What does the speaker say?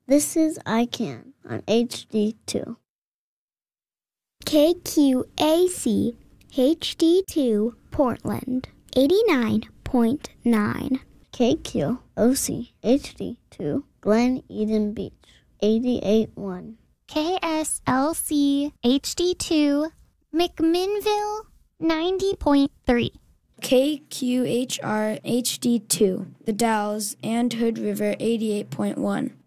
This is I Can on HD2. KQAC HD2 Portland 89.9. KQOC HD2 Glen Eden Beach 88.1. KSLC HD2 McMinnville 90.3. KQHR HD2 The Dalles and Hood River 88.1.